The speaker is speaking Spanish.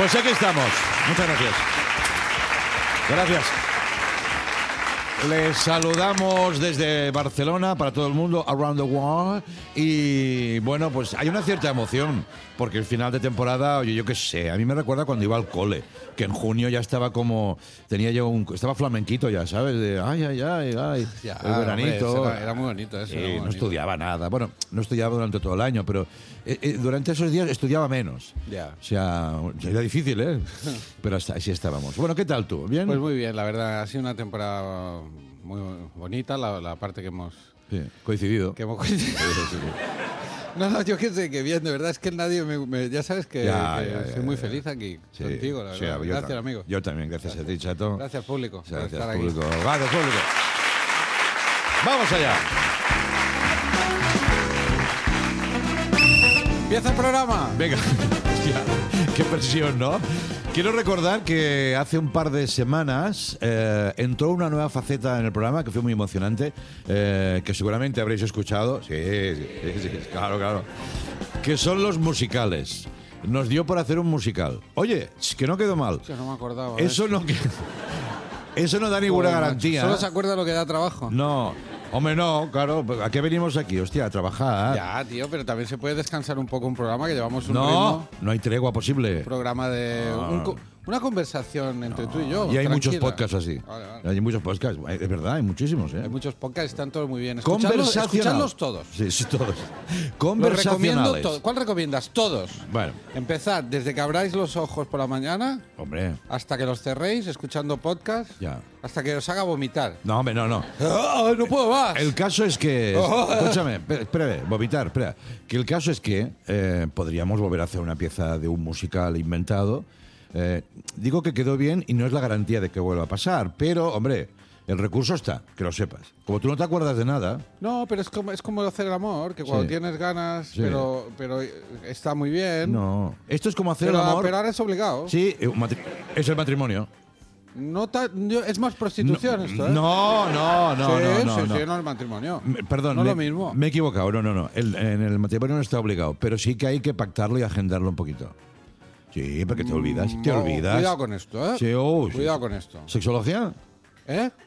Pues aquí estamos. Muchas gracias. Gracias. Les saludamos desde Barcelona para todo el mundo, around the world. Y bueno, pues hay una cierta emoción, porque el final de temporada, oye, yo qué sé, a mí me recuerda cuando iba al cole, que en junio ya estaba como, estaba flamenquito ya, ¿sabes? De ay, Ya, el veranito. Hombre, era muy bonito eso. Sí, era muy no bonito. estudiaba nada. Bueno, no estudiaba durante todo el año, pero durante esos días estudiaba menos. Ya. O sea, era difícil, ¿eh? Pero hasta así estábamos. Bueno, ¿qué tal tú? ¿Bien? Pues muy bien, la verdad, ha sido una temporada muy bonita, la parte que hemos Coincidido. coincidido. No, yo qué sé, que bien, de verdad, es que nadie ya sabes que soy muy feliz aquí contigo, la verdad. Gracias, amigo. Yo también, gracias a ti, Chato. Gracias, público, por Gracias, estar público. aquí. Gracias, público. ¡Vamos allá! ¡Empieza el programa! Venga, hostia, qué presión, ¿no? Quiero recordar que hace un par de semanas entró una nueva faceta en el programa que fue muy emocionante, que seguramente habréis escuchado. Sí, claro. Que son los musicales. Nos dio por hacer un musical. Oye, que no quedó mal. Yo no me acordaba. Eso no da ninguna Joder, garantía. macho, ¿Solo se acuerda lo que da trabajo? No, hombre, no, claro. ¿A qué venimos aquí? Hostia, a trabajar. Ya, tío, pero también se puede descansar un poco un programa que llevamos un ritmo. No hay tregua posible. Un programa de... una conversación entre tú y yo. Y hay tranquila. muchos podcasts así. Vale. Hay muchos podcasts. Es verdad, hay muchísimos, Hay muchos podcasts, están todos muy bien. Conversacional. Escuchadlos todos. Sí, todos. Los recomiendo Conversacionales. todos. ¿Cuál recomiendas? Todos. Bueno, Empezad desde que abráis los ojos por la mañana hombre, hasta que los cerréis escuchando podcast, ya. hasta que os haga vomitar. No, hombre, no. ¡Ah, no puedo más! El caso es que... Escúchame, espera, vomitar, espera. Que el caso es que podríamos volver a hacer una pieza de un musical inventado. Digo que quedó bien y no es la garantía de que vuelva a pasar, pero, hombre, el recurso está, que lo sepas. Como tú no te acuerdas de nada... No, pero es como hacer el amor, que cuando Sí. tienes ganas, Sí. pero está muy bien. No. Esto es como hacer pero, el amor... pero ahora es obligado. Sí, es el matrimonio. No es más prostitución esto, ¿eh? No, Sí, no. sí, no es matrimonio. Perdón, no es lo mismo. Me he equivocado. No. En el matrimonio no está obligado, pero sí que hay que pactarlo y agendarlo un poquito. Sí, porque te olvidas. Te olvidas. Cuidado con esto, ¿eh? Sí, Cuidado con esto. ¿Sexología? ¿Eh?